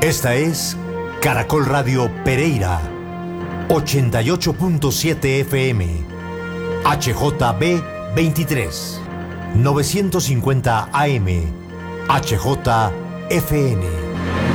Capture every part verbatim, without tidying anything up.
Esta es Caracol Radio Pereira, ochenta y ocho punto siete F M, H J B veintitrés, novecientos cincuenta A M, H J F N.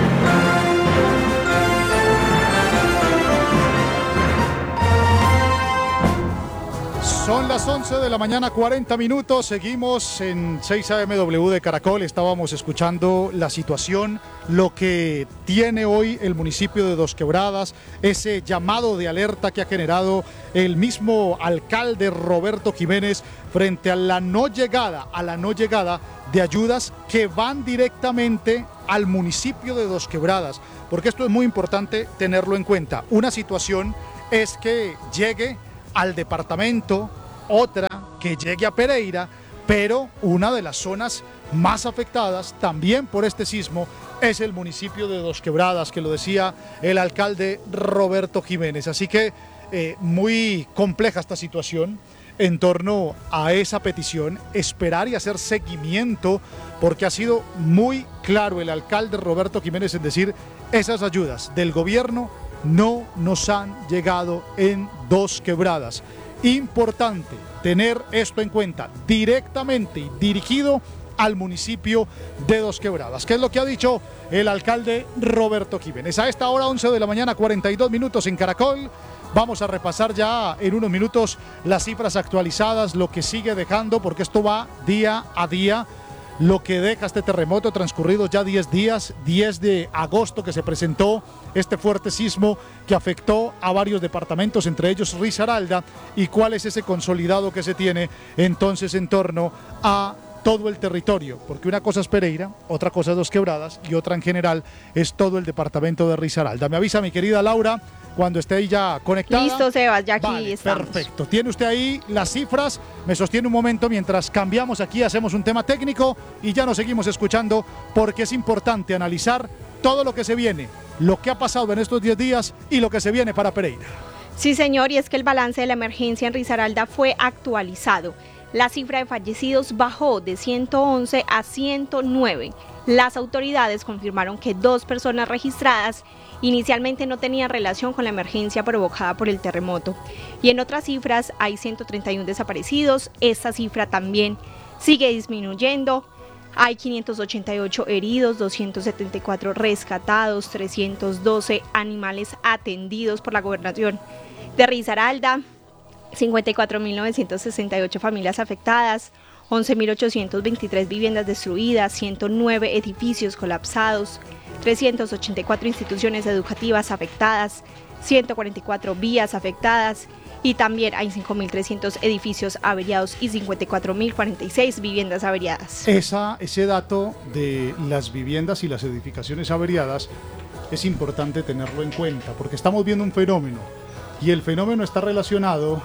Son las once de la mañana, cuarenta minutos. Seguimos en seis A M W de Caracol. Estábamos escuchando la situación, lo que tiene hoy el municipio de Dos Quebradas, ese llamado de alerta que ha generado el mismo alcalde Roberto Jiménez frente a la no llegada, a la no llegada de ayudas que van directamente al municipio de Dos Quebradas. Porque esto es muy importante tenerlo en cuenta. Una situación es que llegue al departamento, otra que llegue a Pereira, pero una de las zonas más afectadas también por este sismo es el municipio de Dos Quebradas, que lo decía el alcalde Roberto Jiménez. Así que eh, muy compleja esta situación en torno a esa petición, esperar y hacer seguimiento, porque ha sido muy claro el alcalde Roberto Jiménez en decir esas ayudas del gobierno no nos han llegado en Dos Quebradas. Importante tener esto en cuenta, directamente y dirigido al municipio de Dos Quebradas. ¿Qué es lo que ha dicho el alcalde Roberto Jiménez? A esta hora, once de la mañana, cuarenta y dos minutos en Caracol. Vamos a repasar ya en unos minutos las cifras actualizadas, lo que sigue dejando, porque esto va día a día. Lo que deja este terremoto, transcurridos ya diez días, diez de agosto que se presentó este fuerte sismo que afectó a varios departamentos, entre ellos Risaralda, y cuál es ese consolidado que se tiene entonces en torno a todo el territorio, porque una cosa es Pereira, otra cosa es Dos Quebradas y otra en general es todo el departamento de Risaralda. Me avisa mi querida Laura cuando esté ahí ya conectada. Listo, Sebas, ya aquí vale, estamos. Perfecto. Tiene usted ahí las cifras, me sostiene un momento mientras cambiamos aquí, hacemos un tema técnico y ya nos seguimos escuchando, porque es importante analizar todo lo que se viene, lo que ha pasado en estos diez días y lo que se viene para Pereira. Sí, señor, y es que el balance de la emergencia en Risaralda fue actualizado. La cifra de fallecidos bajó de ciento once a ciento nueve. Las autoridades confirmaron que dos personas registradas inicialmente no tenían relación con la emergencia provocada por el terremoto. Y en otras cifras hay ciento treinta y uno desaparecidos. Esta cifra también sigue disminuyendo. Hay quinientos ochenta y ocho heridos, doscientos setenta y cuatro rescatados, trescientos doce animales atendidos por la gobernación de Risaralda, cincuenta y cuatro mil novecientos sesenta y ocho familias afectadas, once mil ochocientos veintitrés viviendas destruidas, ciento nueve edificios colapsados, trescientas ochenta y cuatro instituciones educativas afectadas, ciento cuarenta y cuatro vías afectadas y también hay cinco mil trescientos edificios averiados y cincuenta y cuatro mil cuarenta y seis viviendas averiadas. Esa, ese dato de las viviendas y las edificaciones averiadas es importante tenerlo en cuenta, porque estamos viendo un fenómeno y el fenómeno está relacionado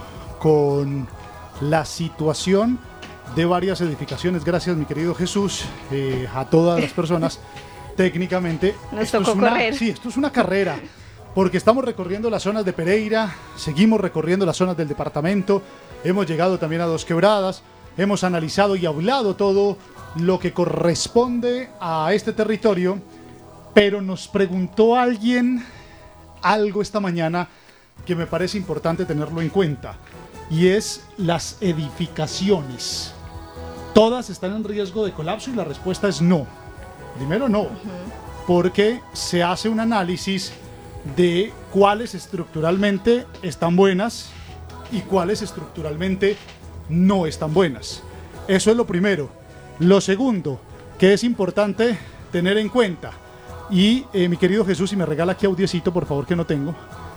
con la situación de varias edificaciones. Gracias, mi querido Jesús, eh, a todas las personas. Técnicamente, Nos esto tocó es una, correr. sí, esto es una carrera, porque estamos recorriendo las zonas de Pereira, seguimos recorriendo las zonas del departamento, hemos llegado también a Dos Quebradas, hemos analizado y hablado todo lo que corresponde a este territorio, pero nos preguntó alguien algo esta mañana que me parece importante tenerlo en cuenta, y es las edificaciones. ¿Todas están en riesgo de colapso? Y la respuesta es no. Primero no, porque se hace un análisis de cuáles estructuralmente están buenas y cuáles estructuralmente no están buenas. Eso es lo primero. Lo segundo, que es importante tener en cuenta, y eh, mi querido Jesús, si me regala aquí audiecito, por favor, que no tengo.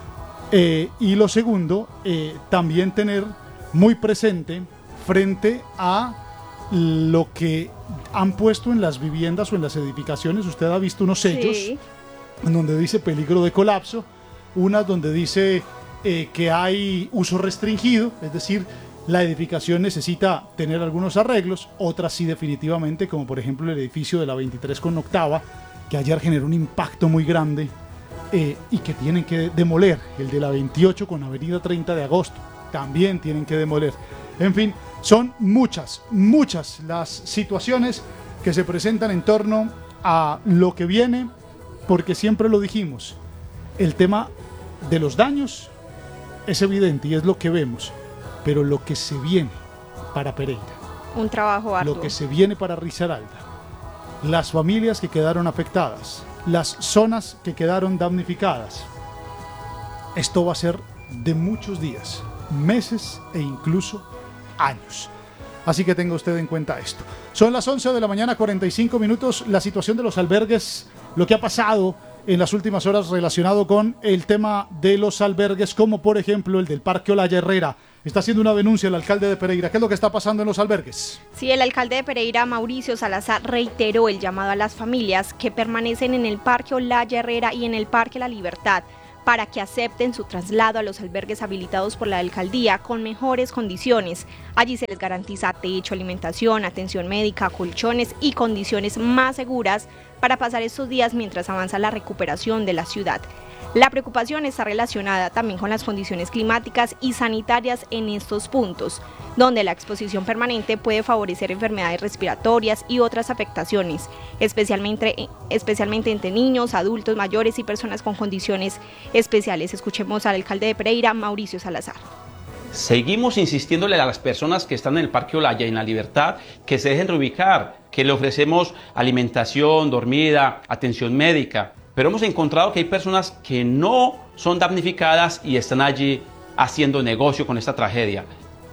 Eh, y lo segundo, eh, también tener muy presente frente a lo que han puesto en las viviendas o en las edificaciones. Usted ha visto unos sellos, sí, en donde dice peligro de colapso, unas donde dice eh, que hay uso restringido, es decir, la edificación necesita tener algunos arreglos, otras sí definitivamente, como por ejemplo el edificio de la veintitrés con octava, que ayer generó un impacto muy grande eh, y que tienen que demoler. El de la veintiocho con avenida treinta de agosto, también tienen que demoler. En fin, son muchas, muchas las situaciones que se presentan en torno a lo que viene porque siempre lo dijimos, el tema de los daños es evidente y es lo que vemos, pero lo que se viene para Pereira, un trabajo arduo, lo que se viene para Risaralda, las familias que quedaron afectadas, las zonas que quedaron damnificadas, esto va a ser de muchos días, meses e incluso años. Así que tenga usted en cuenta esto. Son las once de la mañana, cuarenta y cinco minutos. La situación de los albergues, lo que ha pasado en las últimas horas relacionado con el tema de los albergues, como por ejemplo el del Parque Olaya Herrera. Está haciendo una denuncia el alcalde de Pereira. ¿Qué es lo que está pasando en los albergues? Sí, el alcalde de Pereira, Mauricio Salazar, reiteró el llamado a las familias que permanecen en el Parque Olaya Herrera y en el Parque La Libertad para que acepten su traslado a los albergues habilitados por la alcaldía con mejores condiciones. Allí se les garantiza techo, alimentación, atención médica, colchones y condiciones más seguras para pasar estos días mientras avanza la recuperación de la ciudad. La preocupación está relacionada también con las condiciones climáticas y sanitarias en estos puntos, donde la exposición permanente puede favorecer enfermedades respiratorias y otras afectaciones, especialmente, especialmente entre niños, adultos mayores y personas con condiciones especiales. Escuchemos al alcalde de Pereira, Mauricio Salazar. Seguimos insistiéndole a las personas que están en el Parque Olaya y en La Libertad que se dejen reubicar, que le ofrecemos alimentación, dormida, atención médica. Pero hemos encontrado que hay personas que no son damnificadas y están allí haciendo negocio con esta tragedia.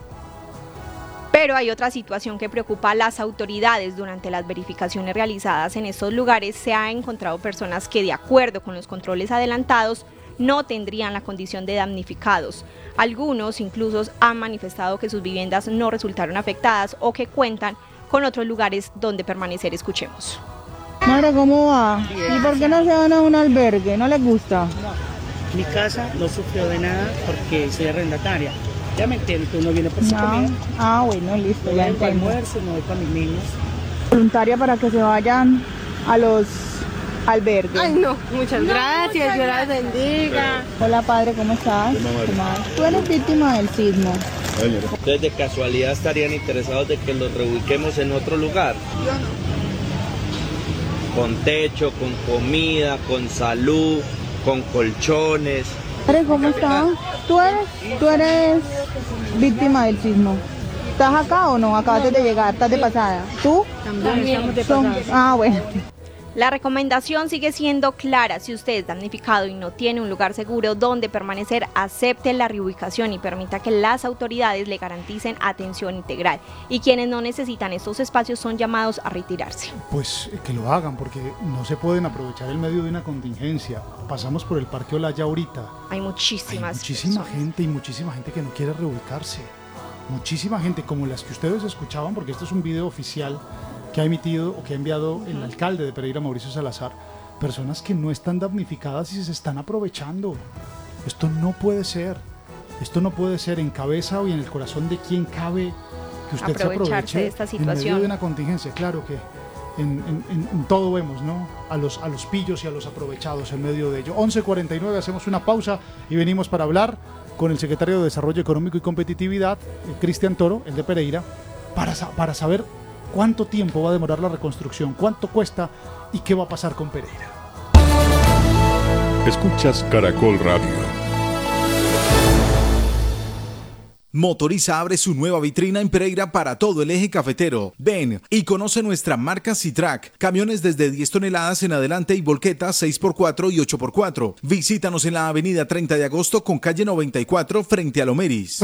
Pero hay otra situación que preocupa a las autoridades. Durante las verificaciones realizadas en estos lugares se han encontrado personas que, de acuerdo con los controles adelantados, no tendrían la condición de damnificados. Algunos incluso han manifestado que sus viviendas no resultaron afectadas o que cuentan con otros lugares donde permanecer. Escuchemos. Madre, ¿cómo va? ¿Y por qué no se van a un albergue? ¿No les gusta? No, mi casa no sufrió de nada porque soy arrendataria. Ya me entiendo, tú no vienes por su No. comida. Ah, bueno, listo, No ya voy para entiendo. almuerzo, no voy para mis niños. Voluntaria para que se vayan a los albergues. Ay, no, muchas gracias, Dios las bendiga. Hola, padre, ¿cómo estás? ¿Cómo vas? Tú eres víctima del sismo. ¿Ustedes de casualidad estarían interesados de que los reubiquemos en otro lugar? Yo no. Con techo, con comida, con salud, con colchones. Padre, ¿cómo estás? ¿Tú eres, tú eres víctima del sismo? ¿Estás acá o no? Acabas de llegar, estás de pasada. ¿Tú? También estamos de Son- pasada. Ah, bueno. La recomendación sigue siendo clara. Si usted es damnificado y no tiene un lugar seguro donde permanecer, acepte la reubicación y permita que las autoridades le garanticen atención integral. Y quienes no necesitan estos espacios son llamados a retirarse. Pues eh, que lo hagan, porque no se pueden aprovechar el medio de una contingencia. Pasamos por el Parque Olaya ahorita. Hay muchísimas Hay muchísima personas. gente y muchísima gente que no quiere reubicarse. Muchísima gente, como las que ustedes escuchaban, porque este es un video oficial que ha emitido o que ha enviado el alcalde de Pereira, Mauricio Salazar. Personas que no están damnificadas y se están aprovechando. Esto no puede ser. Esto no puede ser en cabeza y en el corazón de quien cabe que usted se Aprovecharse aproveche de esta en medio situación. de una contingencia. Claro que en, en- en- en todo vemos, ¿no? A los, a los pillos y a los aprovechados en medio de ello. once cuarenta y nueve, hacemos una pausa y venimos para hablar con el secretario de Desarrollo Económico y Competitividad, eh, Cristian Toro, el de Pereira, para, sa- para saber cuánto tiempo va a demorar la reconstrucción, cuánto cuesta y qué va a pasar con Pereira. Escuchas Caracol Radio. Motoriza abre su nueva vitrina en Pereira para todo el eje cafetero. Ven y conoce nuestra marca Citrac, camiones desde diez toneladas en adelante y volquetas seis por cuatro y ocho por cuatro. Visítanos en la avenida treinta de agosto con calle noventa y cuatro frente a Lomeris.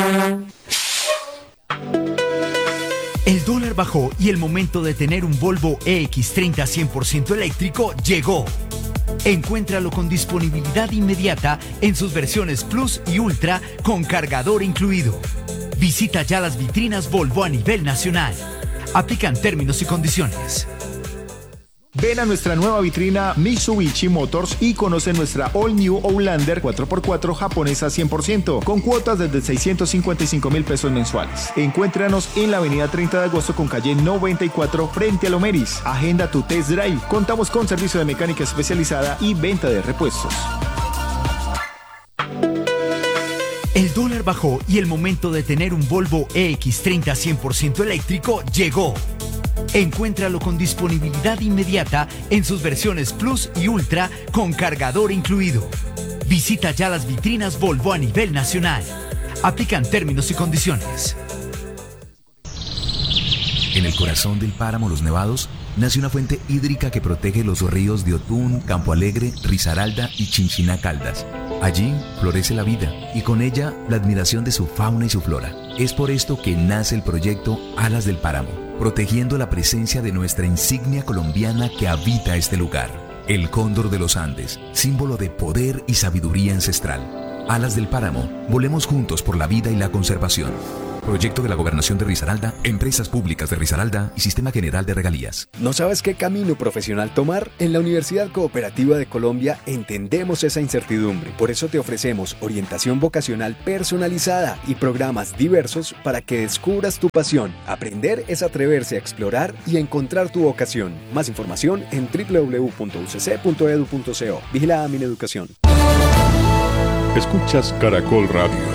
El dólar bajó y el momento de tener un Volvo E X treinta cien por ciento eléctrico llegó. Encuéntralo con disponibilidad inmediata en sus versiones Plus y Ultra con cargador incluido. Visita ya las vitrinas Volvo a nivel nacional. Aplican términos y condiciones. Ven a nuestra nueva vitrina Mitsubishi Motors y conoce nuestra All New Outlander cuatro por cuatro japonesa cien por ciento con cuotas desde seiscientos cincuenta y cinco mil pesos mensuales. Encuéntranos en la avenida treinta de agosto con calle noventa y cuatro frente a Lomeris. Agenda tu test drive. Contamos con servicio de mecánica especializada y venta de repuestos. El dólar bajó y el momento de tener un Volvo E X treinta cien por ciento eléctrico llegó. Encuéntralo con disponibilidad inmediata en sus versiones Plus y Ultra con cargador incluido. Visita ya las vitrinas Volvo a nivel nacional. Aplican términos y condiciones. En el corazón del páramo Los Nevados nace una fuente hídrica que protege los ríos de Otún, Campo Alegre, Risaralda y Chinchiná Caldas. Allí florece la vida y con ella la admiración de su fauna y su flora. Es por esto que nace el proyecto Alas del Páramo, protegiendo la presencia de nuestra insignia colombiana que habita este lugar. El cóndor de los Andes, símbolo de poder y sabiduría ancestral. Alas del Páramo, volemos juntos por la vida y la conservación. Proyecto de la Gobernación de Risaralda, Empresas Públicas de Risaralda y Sistema General de Regalías. ¿No sabes qué camino profesional tomar? En la Universidad Cooperativa de Colombia entendemos esa incertidumbre. Por eso te ofrecemos orientación vocacional personalizada y programas diversos para que descubras tu pasión. Aprender es atreverse a explorar y a encontrar tu vocación. Más información en doble u doble u doble u punto u c c punto e d u punto co. Vigilada Mineducación. Escuchas Caracol Radio.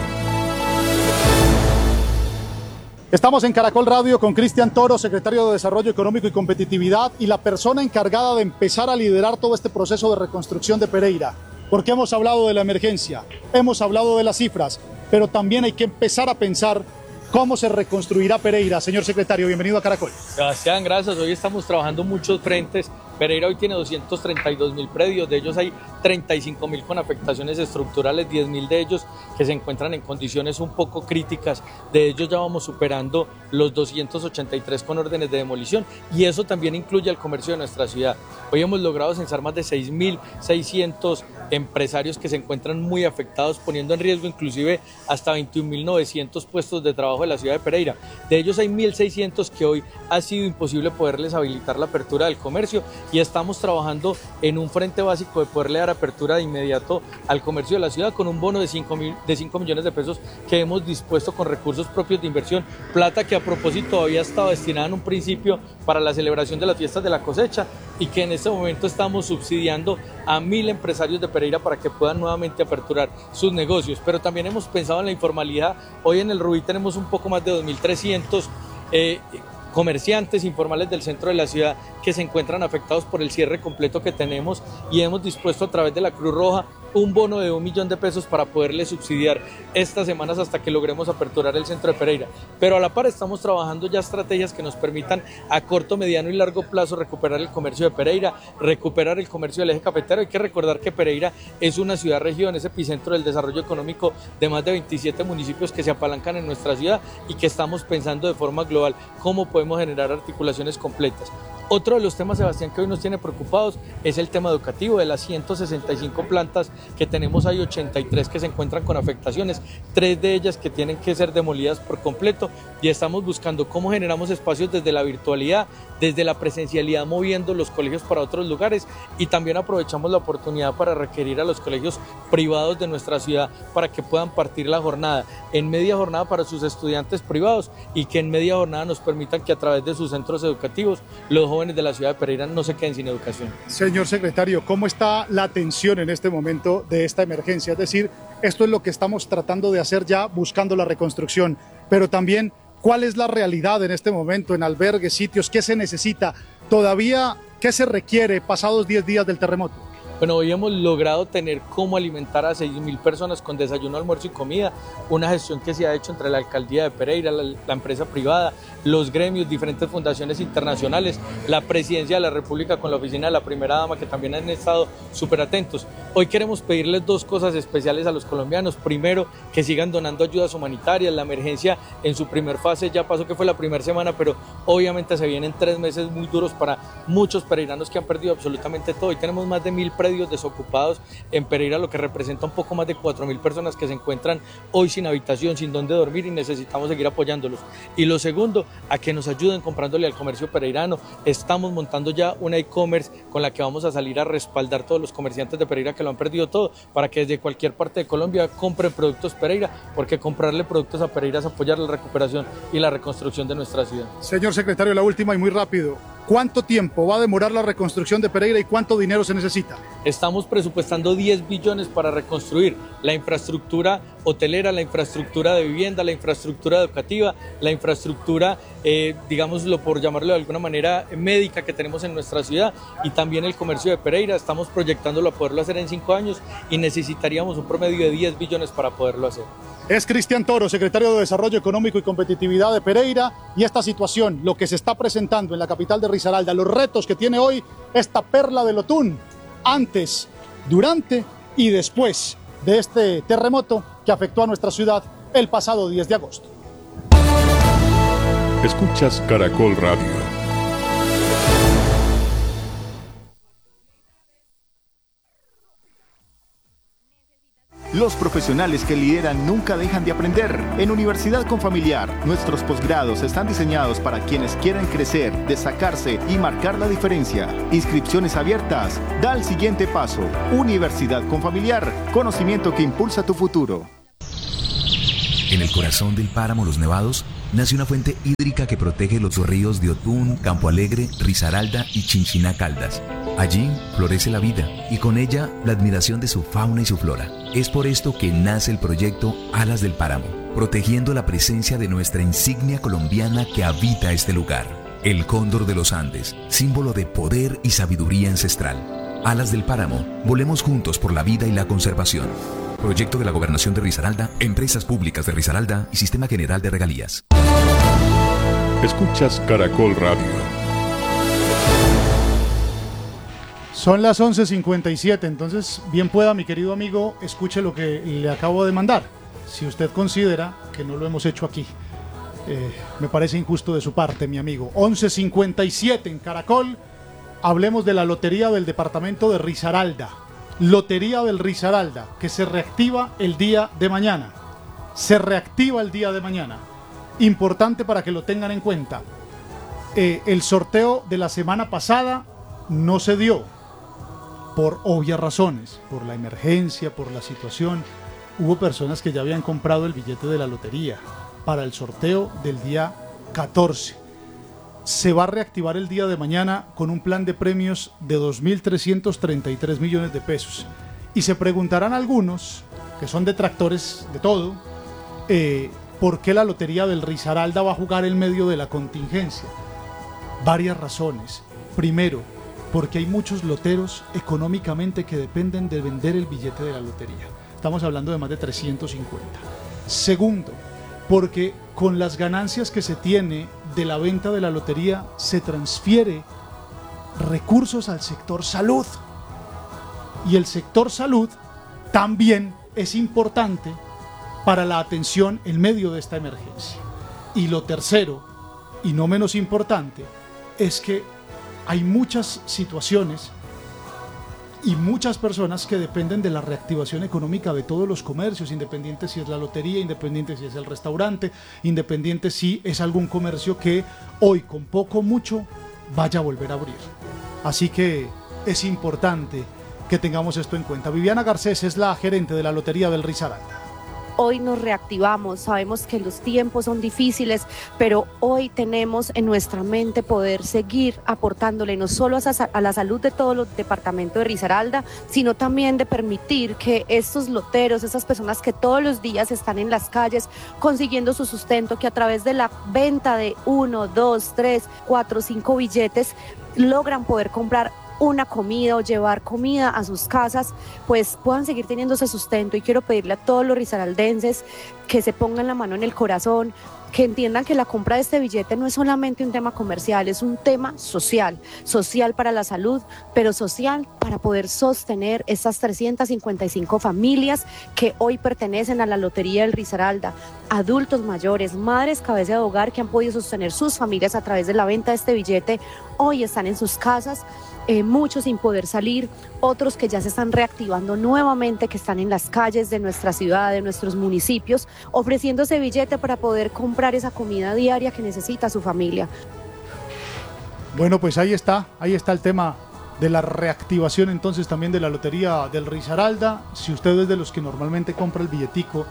Estamos en Caracol Radio con Cristian Toro, secretario de Desarrollo Económico y Competitividad y la persona encargada de empezar a liderar todo este proceso de reconstrucción de Pereira. Porque hemos hablado de la emergencia, hemos hablado de las cifras, pero también hay que empezar a pensar cómo se reconstruirá Pereira. Señor secretario, bienvenido a Caracol. Sebastián, gracias. Hoy estamos trabajando muchos frentes. Pereira hoy tiene doscientos treinta y dos mil predios, de ellos hay treinta y cinco mil con afectaciones estructurales, diez mil de ellos que se encuentran en condiciones un poco críticas, de ellos ya vamos superando los doscientos ochenta y tres con órdenes de demolición y eso también incluye el comercio de nuestra ciudad. Hoy hemos logrado censar más de seis mil seiscientos empresarios que se encuentran muy afectados, poniendo en riesgo inclusive hasta veintiún mil novecientos puestos de trabajo de la ciudad de Pereira. De ellos hay mil seiscientos que hoy ha sido imposible poderles habilitar la apertura del comercio y estamos trabajando en un frente básico de poderle dar apertura de inmediato al comercio de la ciudad con un bono de cinco millones de pesos que hemos dispuesto con recursos propios de inversión, plata que a propósito había estado destinada en un principio para la celebración de las fiestas de la cosecha y que en este momento estamos subsidiando a mil empresarios de Pereira para que puedan nuevamente aperturar sus negocios, pero también hemos pensado en la informalidad. Hoy en el Rubí tenemos un poco más de dos mil trescientos eh, comerciantes informales del centro de la ciudad que se encuentran afectados por el cierre completo que tenemos y hemos dispuesto a través de la Cruz Roja un bono de un millón de pesos para poderle subsidiar estas semanas hasta que logremos aperturar el centro de Pereira. Pero a la par estamos trabajando ya estrategias que nos permitan a corto, mediano y largo plazo recuperar el comercio de Pereira, recuperar el comercio del eje cafetero. Hay que recordar que Pereira es una ciudad-región, es epicentro del desarrollo económico de más de veintisiete municipios que se apalancan en nuestra ciudad y que estamos pensando de forma global cómo podemos generar articulaciones completas. Otro de los temas, Sebastián, que hoy nos tiene preocupados es el tema educativo. De las ciento sesenta y cinco plantas que tenemos hay ochenta y tres que se encuentran con afectaciones, tres de ellas que tienen que ser demolidas por completo y estamos buscando cómo generamos espacios desde la virtualidad, desde la presencialidad, moviendo los colegios para otros lugares y también aprovechamos la oportunidad para requerir a los colegios privados de nuestra ciudad para que puedan partir la jornada en media jornada para sus estudiantes privados y que en media jornada nos permitan que a través de sus centros educativos los jóvenes de la ciudad de Pereira no se queden sin educación. Señor secretario, ¿cómo está la atención en este momento de esta emergencia? Es decir, esto es lo que estamos tratando de hacer ya buscando la reconstrucción, pero también ¿cuál es la realidad en este momento en albergues, sitios? ¿Qué se necesita? Todavía, ¿qué se requiere pasados diez días del terremoto? Bueno, hoy hemos logrado tener cómo alimentar a seis mil personas con desayuno, almuerzo y comida, una gestión que se ha hecho entre la Alcaldía de Pereira, la, la empresa privada, los gremios, diferentes fundaciones internacionales, la Presidencia de la República con la Oficina de la Primera Dama que también han estado súper atentos. Hoy queremos pedirles dos cosas especiales a los colombianos. Primero, que sigan donando ayudas humanitarias. La emergencia en su primer fase ya pasó, que fue la primera semana, pero obviamente se vienen tres meses muy duros para muchos pereiranos que han perdido absolutamente todo. Hoy tenemos más de mil predios desocupados en Pereira, lo que representa un poco más de cuatro mil personas que se encuentran hoy sin habitación, sin dónde dormir y necesitamos seguir apoyándolos. Y lo segundo, a que nos ayuden comprándole al comercio pereirano. Estamos montando ya una e-commerce con la que vamos a salir a respaldar todos los comerciantes de Pereira que lo han perdido todo, para que desde cualquier parte de Colombia compren productos Pereira, porque comprarle productos a Pereira es apoyar la recuperación y la reconstrucción de nuestra ciudad. Señor secretario, la última y muy rápido. ¿Cuánto tiempo va a demorar la reconstrucción de Pereira y cuánto dinero se necesita? Estamos presupuestando diez billones para reconstruir la infraestructura hotelera, la infraestructura de vivienda, la infraestructura educativa, la infraestructura, eh, digámoslo por llamarlo de alguna manera, médica que tenemos en nuestra ciudad, y también el comercio de Pereira. Estamos proyectándolo a poderlo hacer en cinco años y necesitaríamos un promedio de diez billones para poderlo hacer. Es Cristian Toro, secretario de Desarrollo Económico y Competitividad de Pereira, y esta situación, lo que se está presentando en la capital de Risaralda, los retos que tiene hoy esta perla del Otún, antes, durante y después de este terremoto que afectó a nuestra ciudad el pasado diez de agosto. Escuchas Caracol Radio. Los profesionales que lideran nunca dejan de aprender. En Universidad Confamiliar, nuestros posgrados están diseñados para quienes quieren crecer, destacarse y marcar la diferencia. Inscripciones abiertas. Da el siguiente paso. Universidad Confamiliar. Conocimiento que impulsa tu futuro. En el corazón del páramo Los Nevados nace una fuente hídrica que protege los ríos de Otún, Campo Alegre, Risaralda y Chinchiná Caldas. Allí florece la vida y con ella la admiración de su fauna y su flora. Es por esto que nace el proyecto Alas del Páramo, protegiendo la presencia de nuestra insignia colombiana que habita este lugar. El cóndor de los Andes, símbolo de poder y sabiduría ancestral. Alas del Páramo, volemos juntos por la vida y la conservación. Proyecto de la Gobernación de Risaralda, Empresas Públicas de Risaralda y Sistema General de Regalías. Escuchas Caracol Radio. Son las once cincuenta y siete, entonces bien pueda, mi querido amigo, escuche lo que le acabo de mandar. Si usted considera que no lo hemos hecho aquí, eh, me parece injusto de su parte, mi amigo. once cincuenta y siete en Caracol, hablemos de la lotería del departamento de Risaralda. Lotería del Risaralda, que se reactiva el día de mañana. Se reactiva el día de mañana. Importante para que lo tengan en cuenta. Eh, el sorteo de la semana pasada no se dio. Por obvias razones, por la emergencia, por la situación. Hubo personas que ya habían comprado el billete de la lotería para el sorteo del día catorce. Se va a reactivar el día de mañana con un plan de premios de dos mil trescientos treinta y tres millones de pesos. Y se preguntarán algunos, que son detractores de todo, eh, ¿por qué la lotería del Risaralda va a jugar en medio de la contingencia? Varias razones. Primero, porque hay muchos loteros económicamente que dependen de vender el billete de la lotería. Estamos hablando de más de trescientos cincuenta. Segundo, porque con las ganancias que se tiene de la venta de la lotería se transfiere recursos al sector salud. Y el sector salud también es importante para la atención en medio de esta emergencia. Y lo tercero, y no menos importante, es que hay muchas situaciones y muchas personas que dependen de la reactivación económica de todos los comercios, independiente si es la lotería, independiente si es el restaurante, independiente si es algún comercio que hoy con poco o mucho vaya a volver a abrir. Así que es importante que tengamos esto en cuenta. Viviana Garcés es la gerente de la Lotería del Risaralda. Hoy nos reactivamos, sabemos que los tiempos son difíciles, pero hoy tenemos en nuestra mente poder seguir aportándole no solo a la salud de todo el departamento de Risaralda, sino también de permitir que estos loteros, esas personas que todos los días están en las calles consiguiendo su sustento, que a través de la venta de uno, dos, tres, cuatro, cinco billetes logran poder comprar una comida o llevar comida a sus casas, pues puedan seguir teniendo ese sustento. Y quiero pedirle a todos los risaraldenses que se pongan la mano en el corazón, que entiendan que la compra de este billete no es solamente un tema comercial, es un tema social, social para la salud, pero social para poder sostener estas trescientas cincuenta y cinco familias que hoy pertenecen a la Lotería del Risaralda, adultos mayores, madres cabeza de hogar que han podido sostener sus familias a través de la venta de este billete, hoy están en sus casas, eh, muchos sin poder salir, otros que ya se están reactivando nuevamente, que están en las calles de nuestra ciudad, de nuestros municipios, ofreciendo ese billete para poder comprar esa comida diaria que necesita su familia. Bueno, pues ahí está, ahí está el tema de la reactivación entonces también de la Lotería del Risaralda. Si usted es de los que normalmente compra el billetico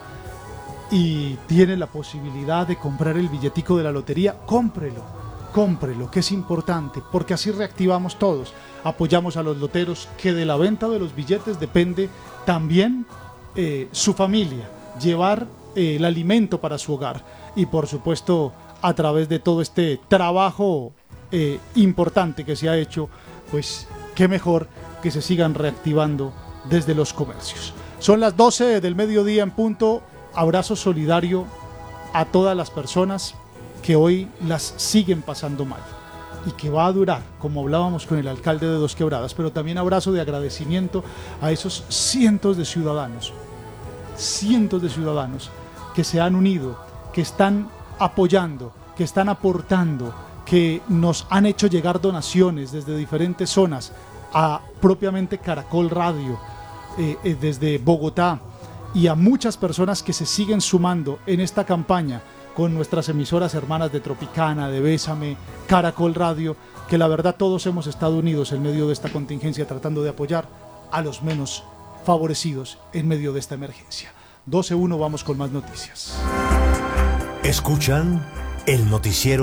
y tiene la posibilidad de comprar el billetico de la lotería, cómprelo. Cómprelo, que es importante, porque así reactivamos todos, apoyamos a los loteros, que de la venta de los billetes depende también eh, su familia, llevar eh, el alimento para su hogar. Y por supuesto, a través de todo este trabajo eh, importante que se ha hecho, pues qué mejor que se sigan reactivando desde los comercios. Son las doce del mediodía en punto. Abrazo solidario a todas las personas que hoy las siguen pasando mal y que va a durar, como hablábamos con el alcalde de Dos Quebradas, pero también abrazo de agradecimiento a esos cientos de ciudadanos, cientos de ciudadanos que se han unido, que están apoyando, que están aportando, que nos han hecho llegar donaciones desde diferentes zonas a propiamente Caracol Radio, eh, eh, desde Bogotá, y a muchas personas que se siguen sumando en esta campaña con nuestras emisoras hermanas de Tropicana, de Bésame, Caracol Radio, que la verdad todos hemos estado unidos en medio de esta contingencia tratando de apoyar a los menos favorecidos en medio de esta emergencia. doce uno, vamos con más noticias. Escuchan el noticiero